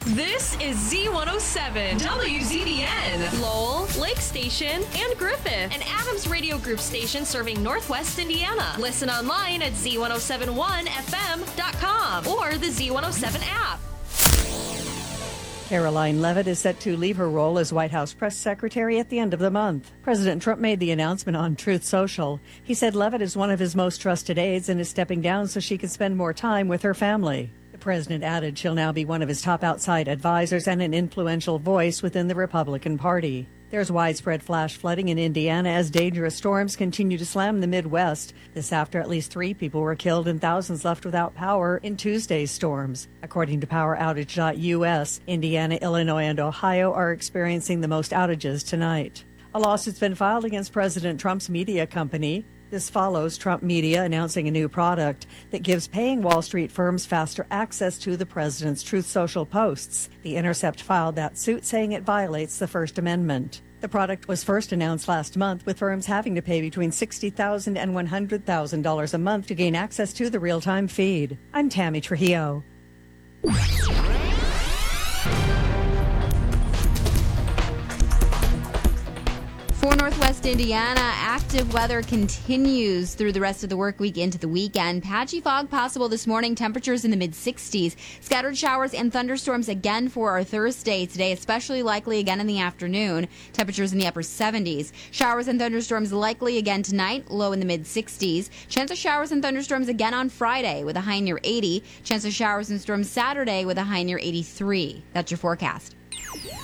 This is Z107, WZDN, Lowell, Lake Station, and Griffith, an Adams Radio Group station serving Northwest Indiana. Listen online at Z1071FM.com or the Z107 app. Caroline Leavitt is set to leave her role as White House press secretary at the end of the month. President Trump made the announcement on Truth Social. He said Leavitt is one of his most trusted aides and is stepping down so she can spend more time with her family. The president added she'll now be one of his top outside advisors and an influential voice within the Republican Party. There's widespread flash flooding in Indiana as dangerous storms continue to slam the Midwest. This after at least 3 people were killed and thousands left without power in Tuesday's storms. According to PowerOutage.us, Indiana, Illinois, and Ohio are experiencing the most outages tonight. A lawsuit's been filed against President Trump's media company. This follows Trump Media announcing a new product that gives paying Wall Street firms faster access to the president's Truth Social posts. The Intercept filed that suit, saying it violates the First Amendment. The product was first announced last month, with firms having to pay between $60,000 and $100,000 a month to gain access to the real-time feed. I'm Tammy Trujillo. For Northwest Indiana, active weather continues through the rest of the work week into the weekend. Patchy fog possible this morning, temperatures in the mid-60s. Scattered showers and thunderstorms again for our Thursday today, especially likely again in the afternoon. Temperatures in the upper 70s. Showers and thunderstorms likely again tonight, low in the mid-60s. Chance of showers and thunderstorms again on Friday with a high near 80. Chance of showers and storms Saturday with a high near 83. That's your forecast.